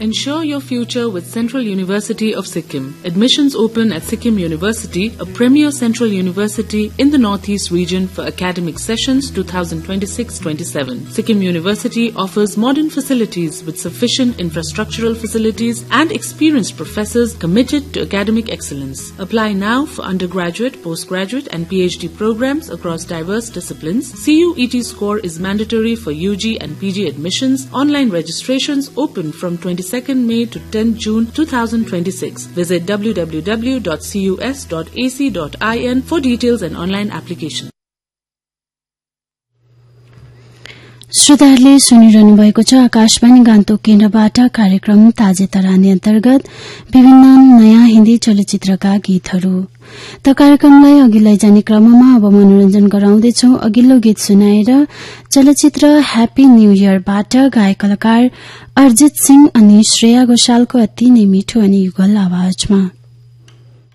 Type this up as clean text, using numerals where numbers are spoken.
Ensure your future with Central University of Sikkim. Admissions open at Sikkim University, a premier central university in the Northeast region for academic sessions 2026-27. Sikkim University offers modern facilities with sufficient infrastructural facilities and experienced professors committed to academic excellence. Apply now for undergraduate, postgraduate and PhD programs across diverse disciplines. CUET score is mandatory for UG and PG admissions. Online registrations open from 22nd May to 10th June 2026. Visit www.cus.ac.in for details and online application. श्रोताहरूले सुनिरहनु भएको छ आकाशवाणी गान्तोक केन्द्रबाट कार्यक्रम ताजे तरानी अन्तर्गत विभिन्न नयाँ हिन्दी चलचित्रका गीतहरू। त कार्यक्रमलाई अघि लैजाने क्रममा अब मनोरञ्जन गराउँदैछौ। अघिल्लो गीत सुनाएर चलचित्र ह्यापी न्यू इयरबाट गायक कलाकार अर्जित सिंह अनि श्रेया घोषालको अति नै मिठो अनि युगल आवाजमा